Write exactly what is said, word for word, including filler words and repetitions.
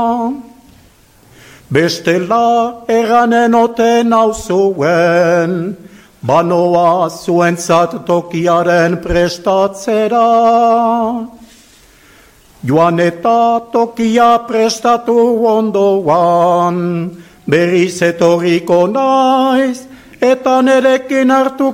Bestela erranen oten hau zuen, banoa zuentzat tokiaren prestatzera. Joan eta tokia prestatu ondoan, berriz etorriko naiz, eta nerekin hartu